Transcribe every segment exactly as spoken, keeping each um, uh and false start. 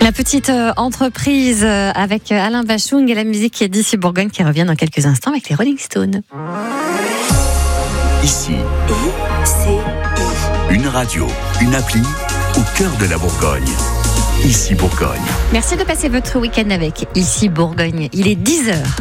La petite euh, entreprise euh, avec Alain Bachung et la musique d'Ici Bourgogne qui revient dans quelques instants avec les Rolling Stones. Ici, I C I. une radio, une appli au cœur de la Bourgogne. Ici Bourgogne. Merci de passer votre week-end avec Ici Bourgogne. Il est dix heures.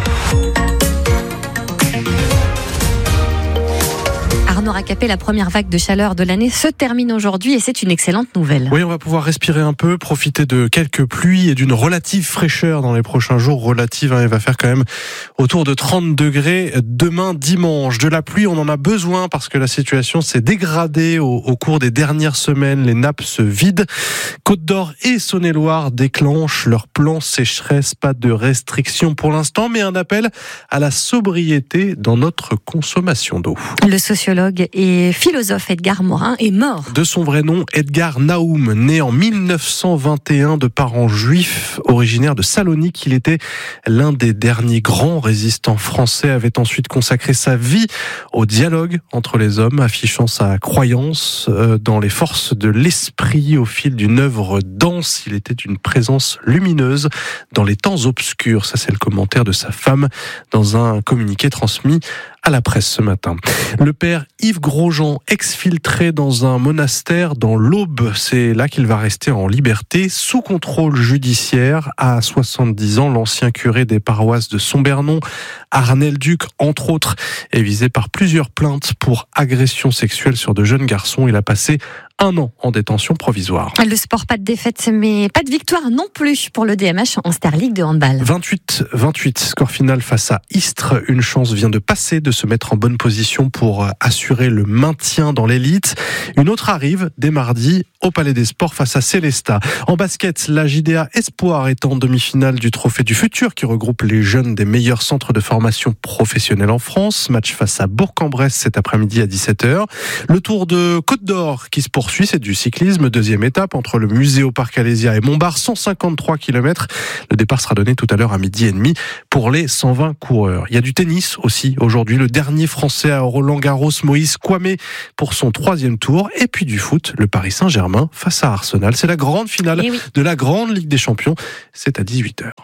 Arnaud Racapé, la première vague de chaleur de l'année se termine aujourd'hui et c'est une excellente nouvelle. Oui, on va pouvoir respirer un peu, profiter de quelques pluies et d'une relative fraîcheur dans les prochains jours. Relative, hein, il va faire quand même autour de trente degrés demain dimanche. De la pluie, on en a besoin parce que la situation s'est dégradée au, au cours des dernières semaines. Les nappes se vident. Côte-d'Or et Saône-et-Loire déclenchent leur plan sécheresse. Pas de restrictions pour l'instant, mais un appel à la sobriété dans notre consommation d'eau. Le sociologue et philosophe Edgar Morin est mort. De son vrai nom, Edgar Naoum, né en mille neuf cent vingt et un de parents juifs, originaire de Salonique. Il était l'un des derniers grands résistants français, avait ensuite consacré sa vie au dialogue entre les hommes, affichant sa croyance dans les forces de l'esprit au fil d'une œuvre dense. Il était une présence lumineuse dans les temps obscurs. Ça, c'est le commentaire de sa femme dans un communiqué transmis à la presse ce matin. Le père Yves Grosjean, exfiltré dans un monastère dans l'Aube, c'est là qu'il va rester en liberté, sous contrôle judiciaire. À soixante-dix ans, l'ancien curé des paroisses de Sombernon, Arnel-Duc, entre autres, est visé par plusieurs plaintes pour agression sexuelle sur de jeunes garçons. Il a passé un an en détention provisoire. Le sport, pas de défaite, mais pas de victoire non plus pour le D M H en Star League de handball. vingt-huit vingt-huit, score final face à Istres. Une chance vient de passer de se mettre en bonne position pour assurer le maintien dans l'élite. Une autre arrive dès mardi au Palais des Sports face à Célestat. En basket, la J D A Espoir est en demi-finale du Trophée du Futur qui regroupe les jeunes des meilleurs centres de formation professionnelle en France. Match face à Bourg-en-Bresse cet après-midi à dix-sept heures. Le Tour de Côte-d'Or qui se poursuit. C'est du cyclisme, deuxième étape entre le Muséo-Parc Alésia et Montbard, cent cinquante-trois kilomètres. Le départ sera donné tout à l'heure à midi et demi pour les cent vingt coureurs. Il y a du tennis aussi aujourd'hui. Le dernier Français à Roland-Garros, Moïse Kouamé, pour son troisième tour. Et puis du foot, le Paris Saint-Germain face à Arsenal. C'est la grande finale oui. de la grande Ligue des Champions. C'est à dix-huit heures.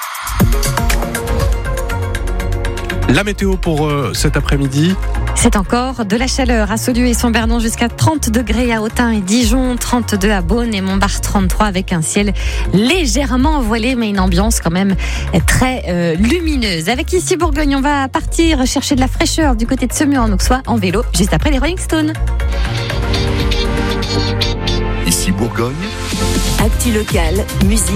La météo pour euh, cet après-midi. C'est encore de la chaleur à Saulieu et Sombernon jusqu'à trente degrés à Autun et Dijon, trente-deux à Beaune et Montbard trente-trois avec un ciel légèrement voilé mais une ambiance quand même très euh, lumineuse. Avec Ici Bourgogne, on va partir chercher de la fraîcheur du côté de Semur en Auxois en vélo juste après les Rolling Stones. Ici Bourgogne. Actu local, musique.